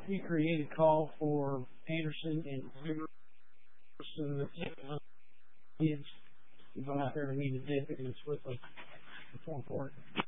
he created call for Anderson and Emerson. Kids, you go out there and need a dip and it's with a perform for it.